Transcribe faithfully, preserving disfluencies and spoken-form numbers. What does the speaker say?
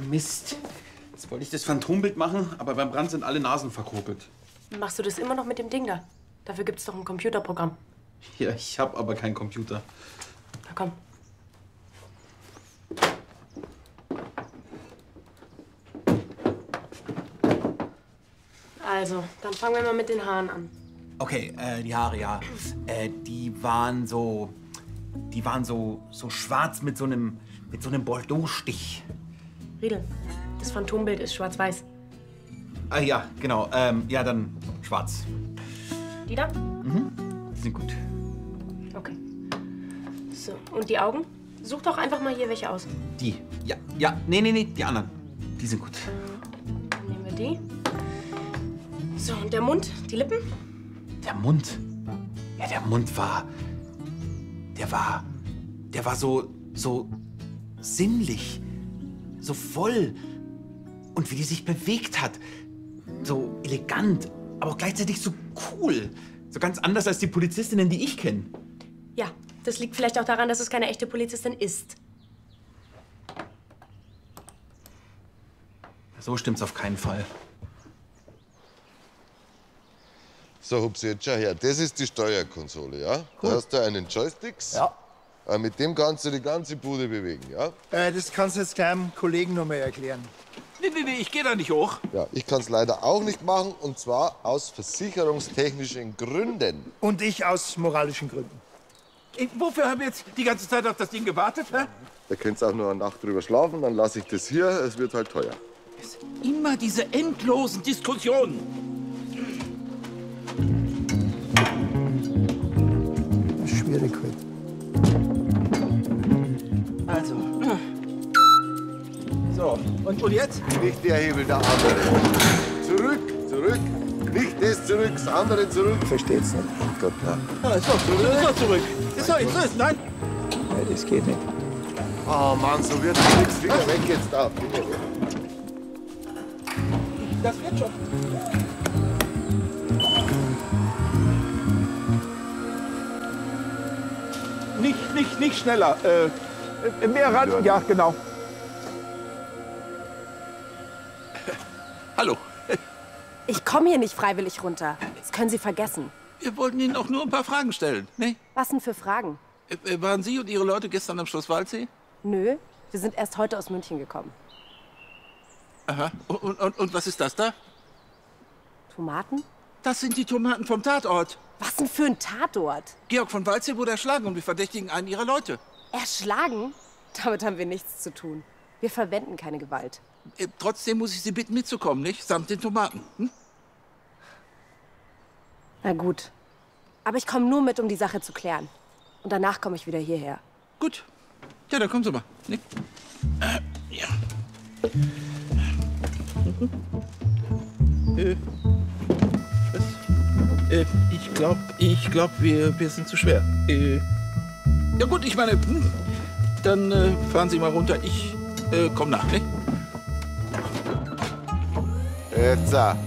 Mist. Jetzt wollte ich das Phantombild machen, aber beim Brand sind alle Nasen verkruppelt. Machst du das immer noch mit dem Ding da? Dafür gibt's doch ein Computerprogramm. Ja, ich habe aber keinen Computer. Na komm. Also, dann fangen wir mal mit den Haaren an. Okay, äh, die Haare, ja. Äh, die waren so... Die waren so, so schwarz mit so einem, mit so einem Bordeaux-Stich. Riedel, das Phantombild ist schwarz-weiß. Ah ja, genau. Ähm, ja, dann schwarz. Die da? Mhm, die sind gut. Okay. So, und die Augen? Such doch einfach mal hier welche aus. Die, ja, ja, nee, nee, nee, die anderen. Die sind gut. Dann nehmen wir die. So, und der Mund, die Lippen? Der Mund? Ja, der Mund war... Der war... Der war so... so... sinnlich. So voll. Und wie die sich bewegt hat. So elegant, aber auch gleichzeitig so cool. So ganz anders als die Polizistinnen, die ich kenne. Ja, das liegt vielleicht auch daran, dass es keine echte Polizistin ist. So stimmt's auf keinen Fall. So, Hupsi, jetzt schau her. Das ist die Steuerkonsole, ja? Cool. Da hast du einen Joysticks. Ja. Äh, mit dem kannst du die ganze Bude bewegen, ja? Äh, das kannst du jetzt deinem Kollegen noch mal erklären. Nee, nee, nee, ich gehe da nicht hoch. Ja, ich kann es leider auch nicht machen, und zwar aus versicherungstechnischen Gründen. Und ich aus moralischen Gründen. Ich, wofür haben wir jetzt die ganze Zeit auf das Ding gewartet, hä? Da könnt ihr auch nur eine Nacht drüber schlafen, dann lasse ich das hier. Es wird halt teuer. Immer diese endlosen Diskussionen. Das ist schwierig heute. Also. So, und, und jetzt? Nicht der Hebel, der andere. Zurück, zurück. Nicht das zurück, das andere zurück. Versteht's nicht? Gott, na. Ja, ist doch zurück. Ist doch zurück. Ist doch, ist doch, nein. Nein, das geht nicht. Oh Mann, so wird nichts. Finger weg jetzt da. Finger weg. Das wird schon. Nicht, nicht, nicht schneller. Äh, mehr ran. Ja, genau. Hallo. Ich komme hier nicht freiwillig runter. Das können Sie vergessen. Wir wollten Ihnen auch nur ein paar Fragen stellen, ne? Was denn für Fragen? Äh, waren Sie und Ihre Leute gestern am Schloss Waldsee? Nö, wir sind erst heute aus München gekommen. Aha. Und, und, und was ist das da? Tomaten? Das sind die Tomaten vom Tatort. Was denn für ein Tatort? Georg von Waldsee wurde erschlagen und wir verdächtigen einen Ihrer Leute. Erschlagen? Damit haben wir nichts zu tun. Wir verwenden keine Gewalt. Äh, trotzdem muss ich Sie bitten, mitzukommen, nicht? Samt den Tomaten. Hm? Na gut. Aber ich komme nur mit, um die Sache zu klären. Und danach komme ich wieder hierher. Gut. Ja, dann kommen Sie mal. Ne? Äh, ja. Mhm. Äh, was? Äh, ich glaube, ich glaub, wir, wir sind zu schwer. Äh, ja gut, ich meine, hm, dann äh, fahren Sie mal runter. Ich äh, komm nach, ne? Jetzt, äh,